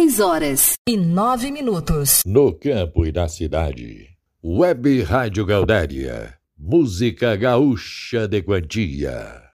6h09. No campo e na cidade. Web Rádio Gaudéria. Música gaúcha de quantia.